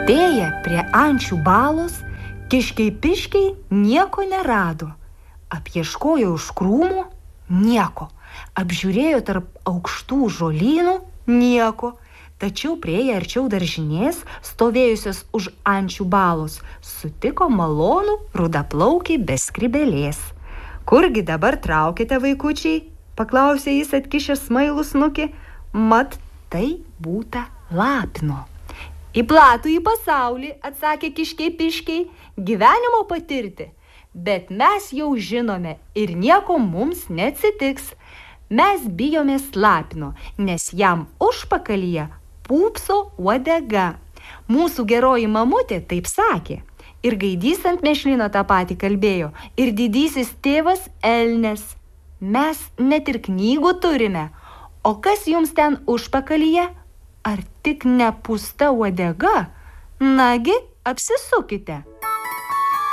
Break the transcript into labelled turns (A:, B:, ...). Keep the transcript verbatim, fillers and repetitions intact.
A: Atėję prie ančių balos, kiškiai piškiai nieko nerado. Apieškojo už krūmų – nieko. Apžiūrėjo tarp aukštų žolynų – nieko. Tačiau prieėję arčiau daržinės, stovėjusios už ančių balos, sutiko malonų rudaplaukį be skrybėlės. Kurgi dabar traukite, vaikučiai? Paklausė jis atkišęs smailų snukį. Mat, tai būta lapino. Į platų į pasaulį, atsakė kiškiai piškiai, gyvenimo patirti. Bet mes jau žinome ir nieko mums neatsitiks. Mes bijomės lapino, nes jam užpakalyje pūpso uodega. Mūsų geroji mamutė taip sakė. Ir gaidys ant mešlyno tą patį kalbėjo, ir didysis tėvas elnias. Mes net ir knygų turime. O kas jums ten užpakalyje? Ar tik ne pūsta uodega? Nagi, apsisukite.